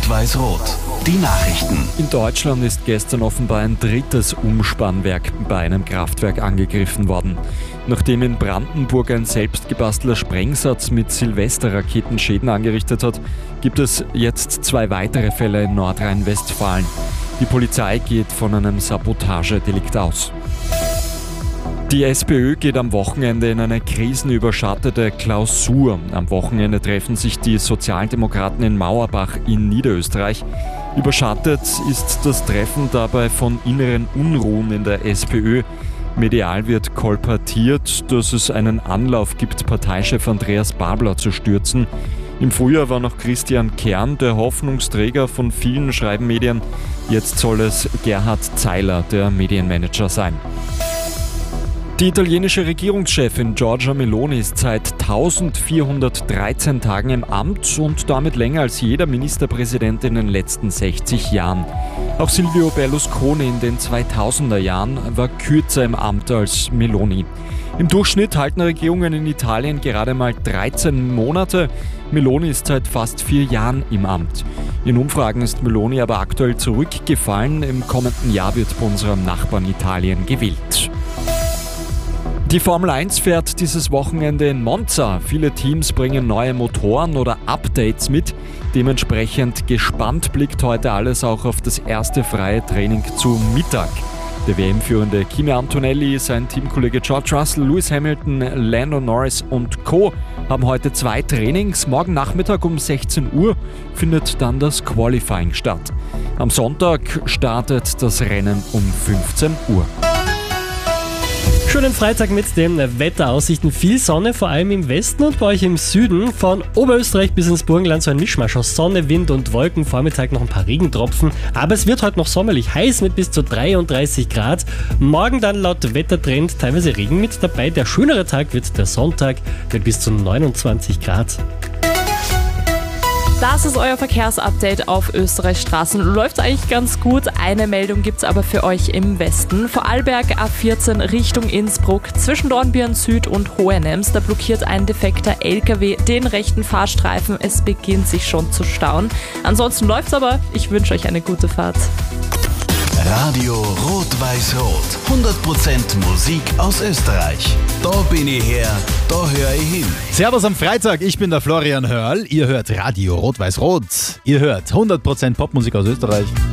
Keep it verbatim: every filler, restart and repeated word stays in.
Rot-Weiß-Rot. Die Nachrichten. In Deutschland ist gestern offenbar ein drittes Umspannwerk bei einem Kraftwerk angegriffen worden. Nachdem in Brandenburg ein selbstgebastelter Sprengsatz mit Silvesterraketen Schäden angerichtet hat, gibt es jetzt zwei weitere Fälle in Nordrhein-Westfalen. Die Polizei geht von einem Sabotagedelikt aus. Die SPÖ geht am Wochenende in eine krisenüberschattete Klausur. Am Wochenende treffen sich die Sozialdemokraten in Mauerbach in Niederösterreich. Überschattet ist das Treffen dabei von inneren Unruhen in der SPÖ. Medial wird kolportiert, dass es einen Anlauf gibt, Parteichef Andreas Babler zu stürzen. Im Frühjahr war noch Christian Kern der Hoffnungsträger von vielen, schreiben Medien. Jetzt soll es Gerhard Zeiler, der Medienmanager, sein. Die italienische Regierungschefin Giorgia Meloni ist seit eintausendvierhundertdreizehn Tagen im Amt und damit länger als jeder Ministerpräsident in den letzten sechzig Jahren. Auch Silvio Berlusconi in den zweitausender Jahren war kürzer im Amt als Meloni. Im Durchschnitt halten Regierungen in Italien gerade mal dreizehn Monate. Meloni ist seit fast vier Jahren im Amt. In Umfragen ist Meloni aber aktuell zurückgefallen. Im kommenden Jahr wird bei unserem Nachbarn Italien gewählt. Die Formel eins fährt dieses Wochenende in Monza. Viele Teams bringen neue Motoren oder Updates mit. Dementsprechend gespannt blickt heute alles auch auf das erste freie Training zu Mittag. Der W M-führende Kimi Antonelli, sein Teamkollege George Russell, Lewis Hamilton, Lando Norris und Co. haben heute zwei Trainings. Morgen Nachmittag um sechzehn Uhr findet dann das Qualifying statt. Am Sonntag startet das Rennen um fünfzehn Uhr. Schönen Freitag mit den Wetteraussichten. Viel Sonne, vor allem im Westen und bei euch im Süden. Von Oberösterreich bis ins Burgenland so ein Mischmasch aus Sonne, Wind und Wolken. Vormittag noch ein paar Regentropfen. Aber es wird heute noch sommerlich heiß mit bis zu dreiunddreißig Grad. Morgen dann laut Wettertrend teilweise Regen mit dabei. Der schönere Tag wird der Sonntag mit bis zu neunundzwanzig Grad. Das ist euer Verkehrsupdate auf Österreichs Straßen. Läuft eigentlich ganz gut. Eine Meldung gibt es aber für euch im Westen. Vorarlberg A vierzehn Richtung Innsbruck zwischen Dornbirn Süd und Hohenems. Da blockiert ein defekter L K W den rechten Fahrstreifen. Es beginnt sich schon zu stauen. Ansonsten läuft's aber. Ich wünsche euch eine gute Fahrt. Radio Rot-Weiß-Rot. hundert Prozent Musik aus Österreich. Da bin ich her, da höre ich hin. Servus am Freitag, ich bin der Florian Hörl. Ihr hört Radio Rot-Weiß-Rot. Ihr hört hundert Prozent Popmusik aus Österreich.